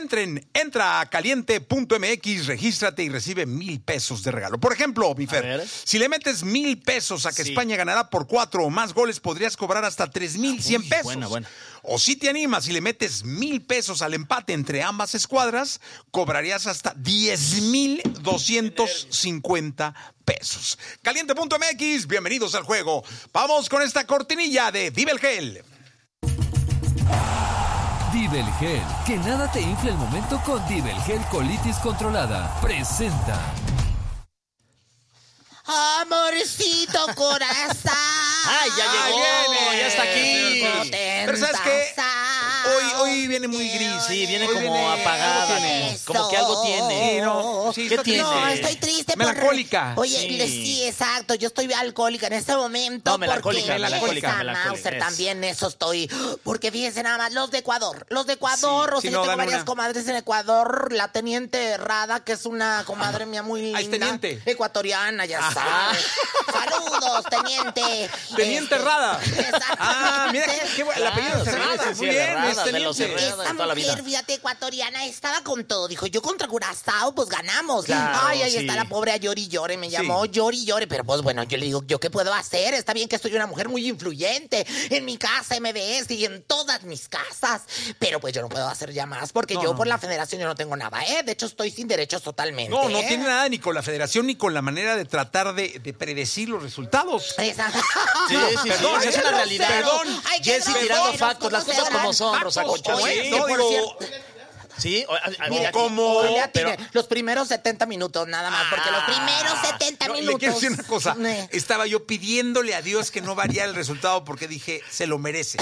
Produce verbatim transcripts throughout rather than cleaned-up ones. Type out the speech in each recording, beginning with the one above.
entren, entra a caliente punto m x, regístrate y recibe mil pesos de regalo. Por ejemplo, mi Fer, si le metes mil pesos a que sí. España ganará por cuatro o más goles, podrías cobrar hasta tres mil cien pesos. Buena, buena. O si te animas y le metes mil pesos al empate entre ambas escuadras, cobrarías hasta diez mil doscientos cincuenta pesos. caliente punto m x, bienvenidos al juego. Vamos con esta cortinilla de Vive el Gel. Vive el Gel, que nada te infle el momento con Vive el Gel Colitis Controlada. Presenta. Amorcito corazón. ¡Ay, ya llegó! Ah, viene. ¡Ya está aquí! Pero ¿sabes qué? Hoy, hoy viene muy gris. Sí, viene hoy como viene apagada. Como que algo tiene. Sí, no, sí, ¿Qué está tiene? No, estoy triste. Melancólica. Por... Oye, Sí. sí. sí, exacto. Yo estoy alcohólica en este momento. No, melancólica, porque melancólica, esa melancólica. Mauser también, eso estoy. Porque fíjense nada más, los de Ecuador. Los de Ecuador. Sí, o sea, sí, yo no, tengo dan varias una. comadres en Ecuador. La teniente Rada, que es una comadre mía muy linda. Ah, es teniente. Ecuatoriana, ya Ajá. sabes. Saludos, teniente. Teniente Este, Rada. Exactamente. Ah, mira, qué, qué bueno. El apellido es Claro, sí, Rada. sí, sí, Muy el bien, Rada, es de los teniente. Herrera. Esta toda la vida. mujer, fíjate, ecuatoriana, estaba con todo. Dijo, yo contra Curazao, pues ganamos. Claro, Ay, ahí sí. está la pobre a llori y llore. Me Sí. llamó llori y llore. Pero pues bueno, yo le digo, ¿yo qué puedo hacer? Está bien que soy una mujer muy influyente en mi casa M B S y en todas mis casas. Pero pues yo no puedo hacer ya más porque No, yo no, por no. la federación yo no tengo nada, ¿eh? De hecho, estoy sin derechos totalmente. No, no ¿eh? tiene nada ni con la federación ni con la manera de tratar de, de predecir los resultados. Esa... Sí, sí, Perdón, sí, es ¿eh? una realidad. Perdón. Ay, qué Jessy groseros, tirando factos, las ¿cómo cosas se como llaman? son, Factos, Rosa Concha. ¿cómo Sí, es? que No, por digo... cierto- Sí, o- a- a- Mira, aquí- ¿cómo? Yo le atiné Pero- los primeros setenta minutos nada más, porque los primeros setenta No, minutos... le quiero decir una cosa. Eh. Estaba yo pidiéndole a Dios que no variara el resultado porque dije, se lo merece.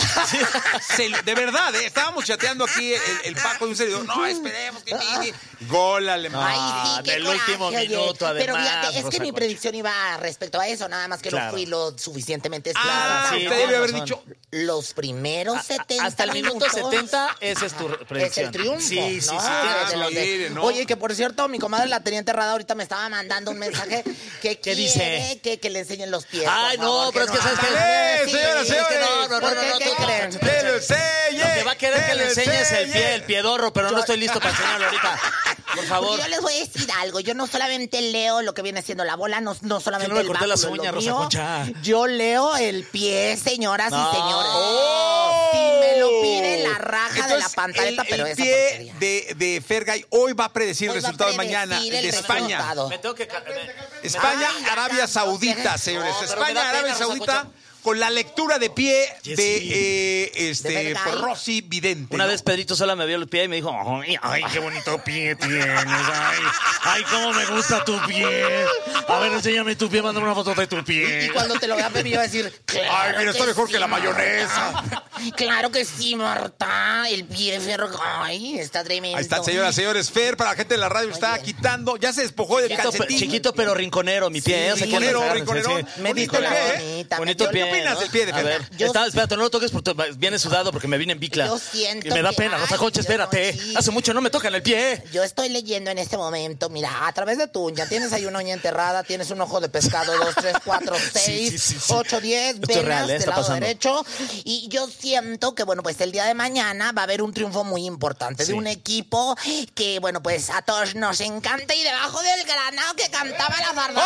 Se lo- de verdad, ¿eh? Estábamos chateando aquí el, el Paco de un serio. No, esperemos que llegue. Gol alemán. Ay, Ah, sí, qué del coraje, último oye. minuto, además, Pero fíjate, es Rosa que mi Concha. predicción iba respecto a eso, nada más que Claro. no fui lo suficientemente Ah, clara. sí, usted debe haber razón. dicho... Los primeros setenta Hasta el minuto minutos setenta, esa es tu es predicción. el triunfo. Sí, sí, sí. ¿no? tienes De los de- mire, ¿no? Oye, que por cierto, mi comadre la teniente Rada ahorita me estaba mandando un mensaje que ¿Qué quiere dice? Que, que le enseñen los pies. Ay, por no, favor, pero es que no ¿sabes qué? hagan. ¡Eh, Sí, señoras, es que señores! no, no, ¿Por no, qué? no, ¿Qué ¿qué creen? creen? ¡Que lo enseñe! Que va a querer que le lo enseñes el enseñe! pie, el piedorro, pero no estoy listo para enseñarlo ahorita. Por favor. Porque yo les voy a decir algo. Yo no solamente leo lo que viene siendo la bola, no, no solamente Que no me el corté las báculo, uñas, lo Rosa mío. Concha. Yo leo el pie, señoras No. y señores. ¡Oh! Si me lo pide la raja de la Entonces, pantaleta, el, pero el esa pie porquería. de, de Fergay hoy va a predecir Hoy el va a resultado de predecir mañana el de España. resultado. Me tengo que... ca- me- España, Ay, Arabia ya, Saudita, no, señores. no, pero me España, da Arabia pena, Rosa Saudita, Concha. con la lectura de pie Yes, de sí. eh, ¿De este Fergay? Rosy Vidente. Una ¿no? vez Pedrito Sola me vio el pie y me dijo, ay, ay, qué bonito pie tienes, ay, ay, cómo me gusta tu pie. A ver, enséñame tu pie, mándame una foto de tu pie. Y cuando te lo vea, me iba a decir, claro Ay, mira, está que mejor sí, que la Marta. mayonesa. Claro que sí, Marta. El pie de ferro. Ay, está tremendo. Ahí están, señoras, señores. Fer, para la gente de la radio, Muy está bien. quitando, ya se despojó del Chiquito, pe- calcetín. chiquito pero rinconero mi pie. ¿eh? O sea, que rinconero, anda- rinconero. sí, sí. Me Bonito dijo el la pie, ¿eh? bonita. Bonito Yo- pie. ¿Qué opinas ¿no? del pie de A Fergay? ver, Yo- está, espérate, no lo toques porque viene sudado porque me vine en bicla. Yo siento Y me da que- pena, Rosa ay, Concha, yo espérate. no, sí. Hace mucho no me tocan el pie. Yo estoy leyendo en este momento, mira, a través de tu uña, tienes ahí una uña enterrada, tienes un ojo de pescado, dos, tres, cuatro, seis, sí, sí, sí. ocho, diez, Esto es venas real, ¿eh? del Está lado pasando. derecho. Y yo siento que, bueno, pues el día de mañana va a haber un triunfo muy importante Sí. de un equipo que, bueno, pues a todos nos encanta y debajo del granado que cantaba la zarda.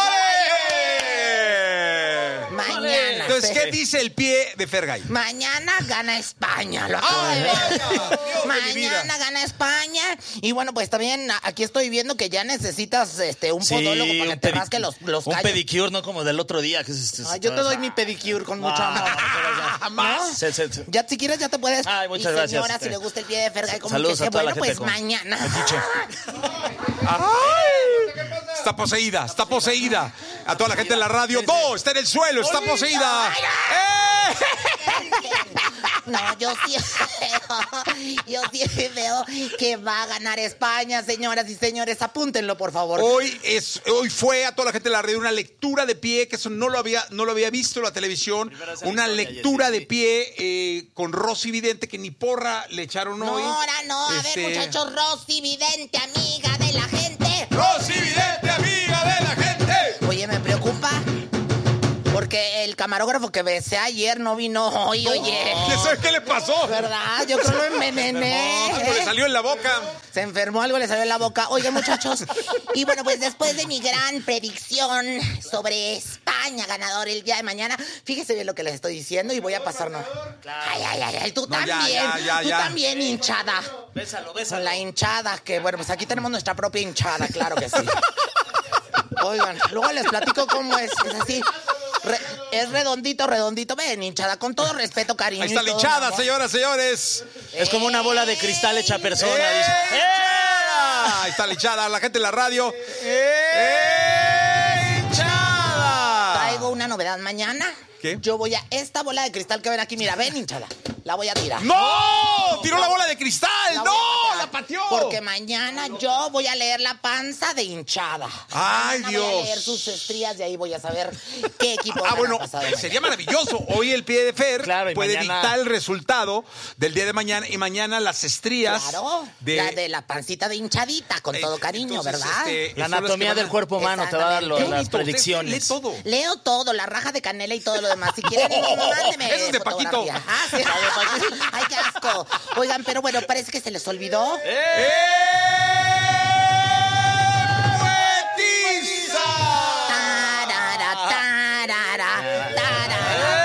¡Ole! Mañana. Entonces, ¿qué dice el pie de Fergay? Mañana gana España, lo acabo ¡Ay, de ver. vaya! Dios de mi vida. Mañana gana España. Y bueno, pues también aquí estoy viendo que ya necesitas este un podólogo para que un te pedi- rasque los, los Un callos. pedicure, no como del otro día. Que es, es- Ay, yo te doy mi pedicure con mucho amor. ¿no? Más. Se- se- se- Ya si quieres ya te puedes. Ay, muchas y gracias, señora, este. si le gusta el pie de Fergay, como Saludos que a sea, toda la bueno, gente pues con mañana. fetiche. ¡Ay! Está poseída, está poseída. A toda la gente en la radio. ¡No! Está en el suelo, está poseída. ¡Eh! No, yo sí veo, yo sí veo que va a ganar España, señoras y señores. Apúntenlo, por favor. Hoy es, hoy fue a toda la gente de la radio una lectura de pie, que eso no lo había, no lo había visto en la televisión. Primera vez en Una la historia, lectura Jessy, de sí. pie eh, con Rosy Vidente, que ni porra le echaron No, hoy. ahora no. A Este, ver, muchachos, Rosy Vidente, amiga de la gente. Rosy Vidente, amiga de la gente. Oye, me preocupa porque el camarógrafo que besé ayer no vino hoy, oye. ¿Qué sabe qué le pasó? ¿Verdad? Yo creo que lo envenené. Algo le salió en la boca. Se enfermó, algo le salió en la boca. Oye, muchachos. Y bueno, pues después de mi gran predicción sobre España ganador el día de mañana, fíjese bien lo que les estoy diciendo y voy a pasarnos. Ay, ay, ay, ay, tú No, ya, también. ya, ya, tú ya. también, hinchada. Bésalo, Con bésalo. la hinchada, que bueno, pues aquí tenemos nuestra propia hinchada, claro que sí. Oigan, luego les platico cómo es. Es así. Re- es redondito, redondito. Ven, hinchada, con todo respeto, cariño. Ahí está y la todo, hinchada, mi amor. señoras, señores. Es como una bola de cristal hecha persona. ¡Eh! Dice. Ahí está la hinchada, la gente en la radio. ¡Eh! ¡Hinchada! Traigo una novedad mañana. ¿Qué? Yo voy a esta bola de cristal que ven aquí. Mira, ven, hinchada. La voy a tirar. ¡No! ¡Tiró la bola de cristal! La voy a ¡No! patear, ¡La pateó! Porque mañana yo voy a leer la panza de hinchada. ¡Ay, Mañana Dios! Voy a leer sus estrías y ahí voy a saber qué equipo Ah, gana bueno, pasado mañana. sería maravilloso. Hoy el pie de Fer Claro, y puede mañana- dictar el resultado del día de mañana y mañana las estrías. Claro, de, la de la pancita de hinchadita, con Eh, todo cariño, entonces, ¿verdad? este, La son las que anatomía van del a- cuerpo humano te va a dar lo- Qué las bonito, usted predicciones. lee todo. Leo todo, la raja de canela y todo lo demás. Si quieren, mándeme Eso es de Paquito. fotografía. Ah, sí. Ay, qué asco. Oigan, pero bueno, parece que se les olvidó. ¡Eh! ¡Huetiza! Tarara, tarara, tarara.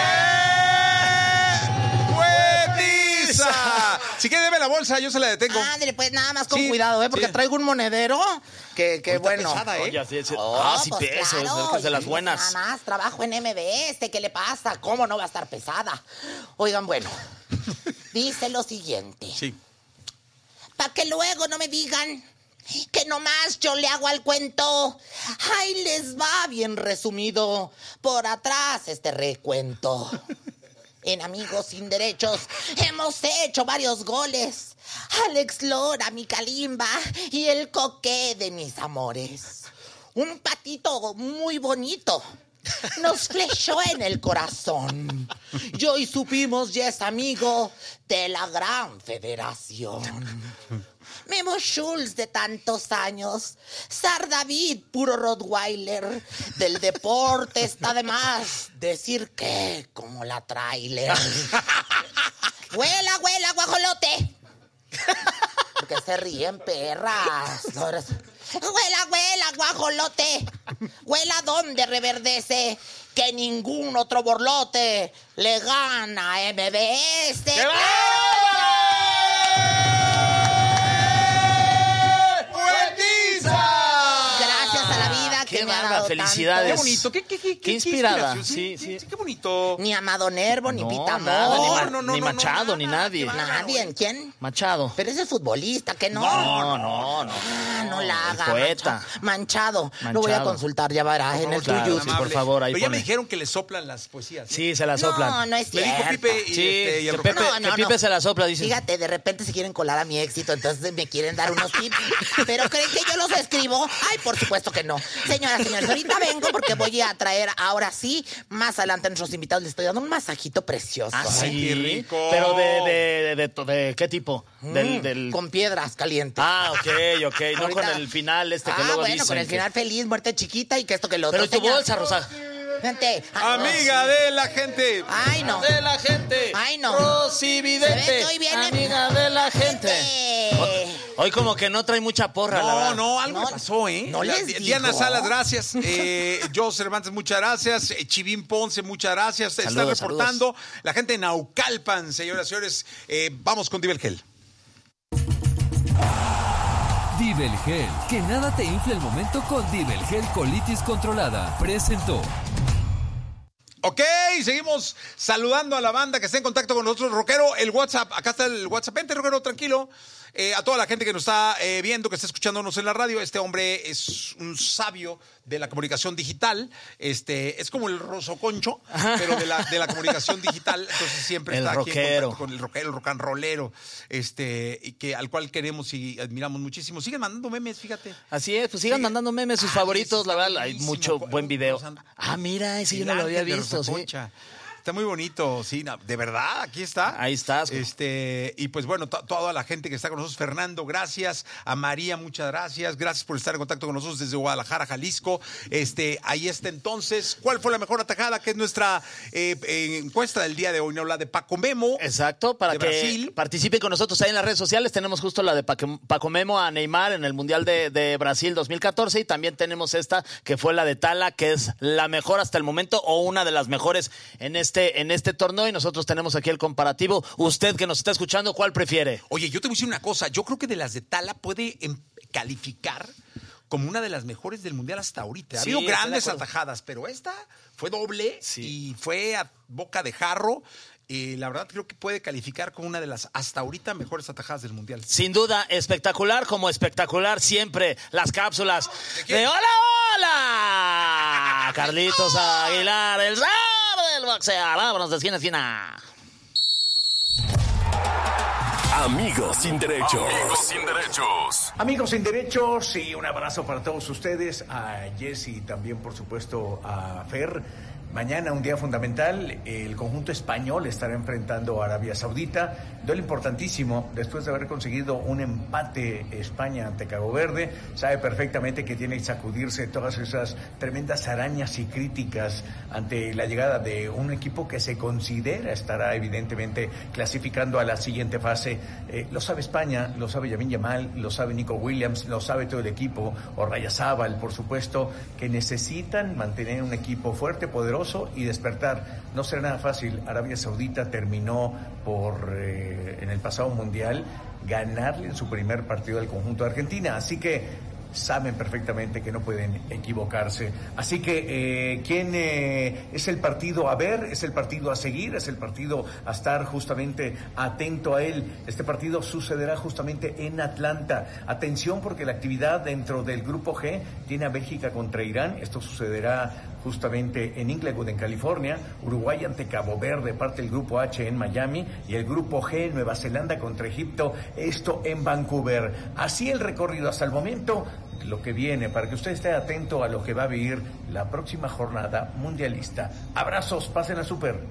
¡Huetiza! Si quiere, deme la bolsa, yo se la detengo. Ándale, pues nada más con Sí, cuidado, ¿eh? Porque sí. traigo un monedero que, que Está bueno. pesada, ¿eh? Oye, sí, sí. Oh, ah, sí, pues peso. claro, Es que de las y buenas. Nada más, trabajo en M B S, ¿qué le pasa? ¿Cómo no va a estar pesada? Oigan, bueno, dice lo siguiente. Sí. Para que luego no me digan que nomás yo le hago al cuento. Ahí les va bien resumido. Por atrás este recuento. En Amigos Sin Derechos hemos hecho varios goles. Alex Lora, mi Kalimba y el coque de mis amores. Un patito muy bonito nos flechó en el corazón. Y hoy supimos ya es amigo de la gran federación. Memo Schultz de tantos años, Sar David, puro Rottweiler, del deporte está de más decir que como la trailer. ¡Huela, huela, guajolote! Porque se ríen perras. ¡Huela, huela, guajolote! ¡Huela donde reverdece! Que ningún otro borlote le gana a M B S. ¡Qué bárbaro! ¡Huetiza! Gracias a la vida que Qué me ha bárbara, dado felicidades. Qué tanto. bonito, qué, qué, qué, Qué inspirada, inspiración. sí, sí. Qué bonito. Ni Amado Nervo, ni No, Pita nada, ni, Amor. Ma- no, no, ni no, no, Machado, ni nada, nadie. qué bárbaro. Nadie, ¿quién? Machado. Pero ese es futbolista, que no. No, no, no. Ah, no la el haga. poeta. Manchado. Manchado. Lo voy a Manchado. consultar, ya verás, en el claro, tuyo. sí, por favor, ahí Pero ya pone. me dijeron que le soplan las poesías. ¿eh? Sí, se la soplan. No, no es Me cierto. dijo Pipe y, Sí, este, y el que Rogelio. Pepe, No, no, que Pipe no. se la sopla, dice. Fíjate, de repente se quieren colar a mi éxito, entonces me quieren dar unos tips. ¿Pero creen que yo los escribo? Ay, por supuesto que no. Señoras, señores, ahorita vengo porque voy a traer, ahora sí, más adelante a nuestros invitados les estoy dando un masajito precioso. Ah, ¿eh? sí. Ay, qué rico. Pero de, de, de, de, de- de qué tipo? Del, Mm, del... Con piedras calientes. Ah, ok, ok. No Ahorita- con el final este que ah, luego bueno, dicen con el que- final feliz, muerte chiquita y que esto que lo otro. Pero tu señor. bolsa, Rosa. Vente. Ah, no. Amiga de la gente. Ay, no. De la gente. Ay, no. Rosy Se ve Vidente. que hoy viene- Amiga de la gente. Vente. Hoy como que no trae mucha porra, la No, verdad. no, algo No, le pasó, ¿eh? no La- les Di- digo. Diana Salas, gracias. Eh, Joe Cervantes, muchas gracias. Eh, Chivín Ponce, muchas gracias. Están Saludos, reportando. La gente de Naucalpan, señoras y señores. Eh, vamos con Divergel. Divergel, que nada te infle el momento con Divergel Colitis Controlada. Presentó. Ok, seguimos saludando a la banda que está en contacto con nosotros. Rockero, el WhatsApp, acá está el WhatsApp. Vente, Rockero, tranquilo. Eh, a toda la gente que nos está eh, viendo, que está escuchándonos en la radio, este hombre es un sabio de la comunicación digital. Este, es como el Rosso Concho, pero de la, de la comunicación digital. Entonces siempre El está aquí en rockero. contacto con el rockero, el rock and rollero, este, y que, al cual queremos y admiramos muchísimo. Siguen mandando memes, fíjate. Así es, pues sigan Sí. mandando memes, sus Ah, favoritos, ese la está verdad, hay buenísimo. mucho buen video. Los and- Ah, mira, ese yo El no lo había ángel de visto, Rosa sí. Concha. Está muy bonito, sí, no, de verdad, aquí está. Ahí estás. Este, y pues bueno, to- toda la gente que está con nosotros, Fernando, gracias, a María, muchas gracias, gracias por estar en contacto con nosotros desde Guadalajara, Jalisco. Este, ahí está entonces, ¿cuál fue la mejor atajada? Que es nuestra eh, eh, encuesta del día de hoy, ¿no? La de Paco Memo. Exacto, para de que Brasil. participen con nosotros ahí en las redes sociales. Tenemos justo la de Paco, Paco Memo a Neymar en el Mundial de, de Brasil dos mil catorce y también tenemos esta que fue la de Tala, que es la mejor hasta el momento o una de las mejores en este, en este torneo y nosotros tenemos aquí el comparativo. Usted que nos está escuchando, ¿cuál prefiere? Oye, yo te voy a decir una cosa, yo creo que de las de Tala puede em, calificar como una de las mejores del Mundial hasta ahorita. Ha Sí, habido estoy de grandes acuerdo. atajadas, pero esta fue doble Sí. y fue a boca de jarro. Y la verdad creo que puede calificar como una de las hasta ahorita mejores atajadas del Mundial. Sin duda, espectacular como espectacular siempre las cápsulas quién? de Hola, Hola. Carlitos Aguilar, el rey del boxeo. Vámonos de esquina a esquina. Amigos sin derechos. Amigos sin derechos. Amigos sin derechos y un abrazo para todos ustedes, a Jesse y también por supuesto a Fer. Mañana un día fundamental, el conjunto español estará enfrentando a Arabia Saudita, duelo importantísimo después de haber conseguido un empate España ante Cabo Verde. Sabe perfectamente que tiene que sacudirse todas esas tremendas arañas y críticas ante la llegada de un equipo que se considera estará evidentemente clasificando a la siguiente fase. Eh, lo sabe España, lo sabe Lamine Yamal, lo sabe Nico Williams, lo sabe todo el equipo, Orrayzábal, por supuesto, que necesitan mantener un equipo fuerte, poderoso y despertar. No será nada fácil. Arabia Saudita terminó por, eh, en el pasado mundial, ganarle en su primer partido al conjunto de Argentina. Así que saben perfectamente que no pueden equivocarse. Así que, eh, ¿quién eh, es el partido a ver? ¿Es el partido a seguir? ¿Es el partido a estar justamente atento a él? Este partido sucederá justamente en Atlanta. Atención, porque la actividad dentro del Grupo G tiene a Bélgica contra Irán. Esto sucederá justamente en Inglewood, en California. Uruguay ante Cabo Verde, parte del Grupo H en Miami. Y el Grupo G, Nueva Zelanda contra Egipto, esto en Vancouver. Así el recorrido hasta el momento, lo que viene, para que usted esté atento a lo que va a vivir la próxima jornada mundialista. Abrazos, pásenla súper.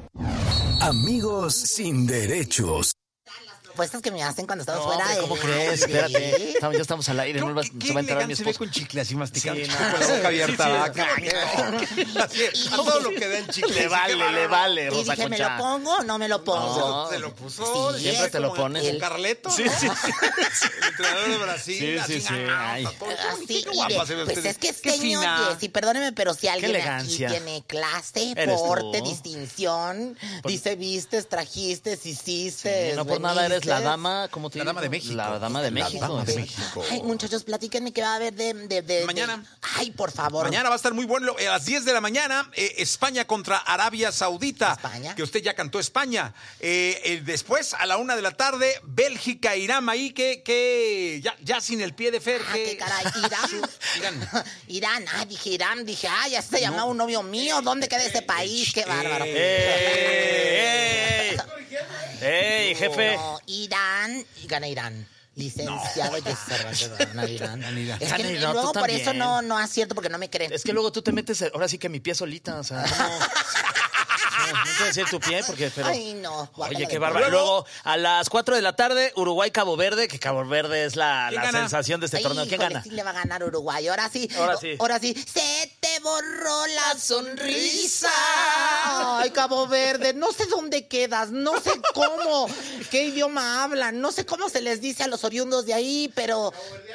Amigos sin derechos. Apuestas que me hacen cuando estamos No, fuera hombre, de ¿cómo la- crees? Espérate. Estamos, ya estamos al aire. No ¿Qué, vas- qué se va a enterar mi elegante se ve esposa. con chicle así masticando, Sí, chicle no. con la boca abierta? Sí, sí, ah, qué- así, a todo lo que da el chicle. Le así, vale, qué le bárbaro. vale, Y Rosa dije, ¿me Concha. lo pongo o no me lo pongo? No. Se lo puso. Sí, Siempre es te lo como- pones. como Carleto, Sí, ¿no? sí, El entrenador de Brasil. Sí, así, sí, sí. ah, Ay. está todo- qué Así, bonito, qué y guapa de- se ve pues usted. es que Qué este señor, fina. Jessy, perdóneme, pero si alguien aquí elegancia. tiene clase, Eres porte, tú. distinción, dice vistes, trajiste, hiciste. Sí, no por nada eres la veniste. dama, ¿cómo te La digo? dama de México. La dama de La México. dama de Sí. México. Ay, muchachos, platíquenme qué va a haber de... de, de- Mañana. de- Ay, por favor. Mañana va a estar muy bueno. eh, A las diez de la mañana, eh, España contra Arabia Saudita. España. Que usted ya cantó España. Eh, eh, después, a la una de la tarde, Bélgica, Irán. Ahí que, que ya, ya sin el pie de Fer. Ah, que- qué caray, Irán. Irán. Irán, ah, dije Irán, dije, ay, ya se llamaba un novio mío, ¿dónde queda ese país? Qué bárbaro. ¡Ey! ¡Ey! ¡Ey, jefe! No, Irán, y gana Irán. Licenciado Jessy Cervantes, gana Irán. Es que Gana Irán, luego tú por eso también. no, no acierto porque no me creen. Es que luego tú te metes, ahora sí que mi pie solita, o sea, ¿cómo? No, no te decir tu pie porque... Pero... Ay, no. guácala Oye, de qué todo. bárbaro. Luego, a las cuatro de la tarde, Uruguay-Cabo Verde, que Cabo Verde es la, ¿Quién la gana? sensación de este Ay, torneo. ¿Quién híjole, gana? sí le va a ganar Uruguay. Ahora sí. Ahora sí. Ahora sí. Se te borró la sonrisa. Ay, Cabo Verde. No sé dónde quedas. No sé cómo. ¿Qué idioma hablan? No sé cómo se les dice a los oriundos de ahí, pero...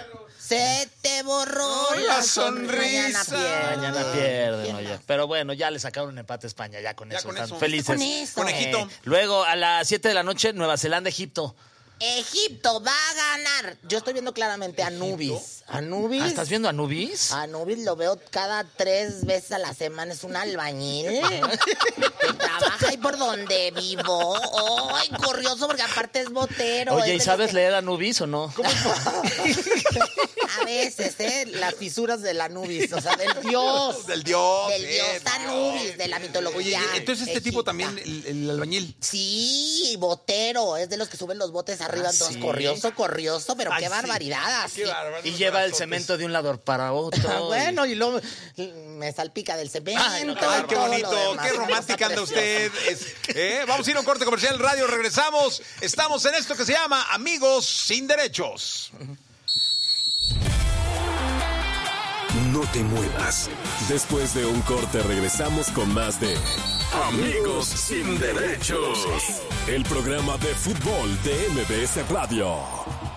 Se te borró la la sonrisa. sonrisa. Mañana pierden, oye. Pero bueno, ya le sacaron un empate a España, ya con Ya eso. con están eso. felices. Con eso. Conejito. Eh, luego, a las siete de la noche, Nueva Zelanda, Egipto. Egipto va a ganar. Yo estoy viendo claramente a Anubis. Anubis. Ah, ¿estás viendo a Anubis? Anubis lo veo cada tres veces a la semana. Es un albañil que trabaja ahí por donde vivo. Ay, curioso, porque aparte es botero. Oye, Es ¿y de sabes los que- leer Anubis o no? A veces, ¿eh? Las fisuras del Anubis. O sea, del dios. Del dios. Del eh, dios Anubis, de la Oye, mitología. entonces este tipo egipcia. también, el, el albañil. Sí, botero. Es de los que suben los botes arriba, ¿Ah, entonces sí? corrioso, corrioso, pero Ay, qué sí. barbaridad. Qué así. bárbaro, Y unos lleva el brazotes. cemento de un lado para otro. Bueno, y luego me salpica del cemento. Ay, no, Ay, qué todo lo bonito, demás. qué Una romántica cosa anda preciosa. usted. Es- eh, Vamos a ir a un corte comercial radio, regresamos. Estamos en esto que se llama Amigos sin Derechos. No te muevas. Después de un corte regresamos con más de Amigos sin Derechos. El programa de fútbol de M B S Radio.